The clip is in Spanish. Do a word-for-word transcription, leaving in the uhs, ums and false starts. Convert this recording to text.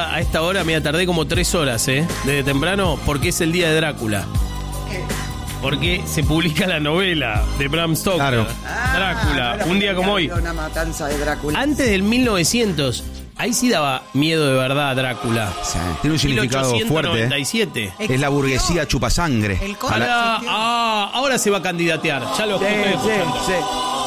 acá a esta hora, mira, tardé como tres horas, ¿eh? Desde temprano, porque es el día de Drácula. Porque se publica la novela de Bram Stoker. Claro. Drácula, Ah, un día como hoy. Una matanza de Drácula. Antes del mil novecientos, ahí sí daba miedo de verdad a Drácula. Sí, tiene un significado mil ochocientos noventa fuerte. y siete. ¿eh? Es la burguesía chupasangre. El conde Ahora, existió. ah, ahora se va a candidatear. Ya lo Sí, estoy sí, escuchando. sí.